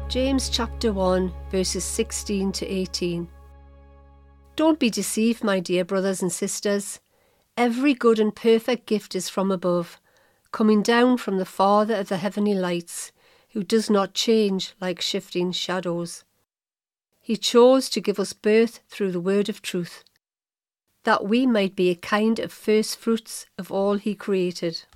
James chapter 1 verses 16 to 18. Don't be deceived, my dear brothers and sisters. Every good and perfect gift is from above, coming down from the Father of the heavenly lights, who does not change like shifting shadows. He chose to give us birth through the word of truth, that we might be a kind of first fruits of all he created.